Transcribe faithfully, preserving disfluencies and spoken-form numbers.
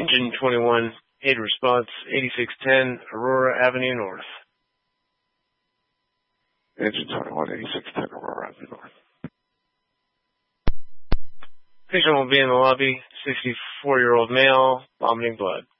Engine twenty-one, aid response, eighty-six ten Aurora Avenue North. Engine twenty-one, eighty-six ten Aurora Avenue North. Patient will be in the lobby, sixty-four-year-old male, vomiting blood.